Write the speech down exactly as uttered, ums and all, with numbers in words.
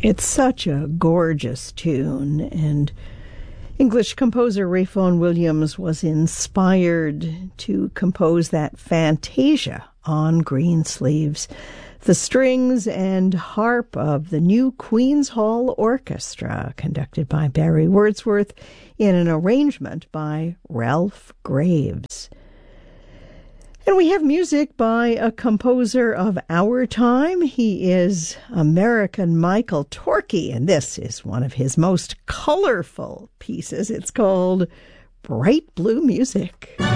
It's such a gorgeous tune, and English composer Ralph Vaughan Williams was inspired to compose that Fantasia on Greensleeves. The strings and harp of the New Queen's Hall Orchestra, conducted by Barry Wordsworth in an arrangement by Ralph Graves. And we have music by a composer of our time. He is American Michael Torke, and this is one of his most colorful pieces. It's called Bright Blue Music.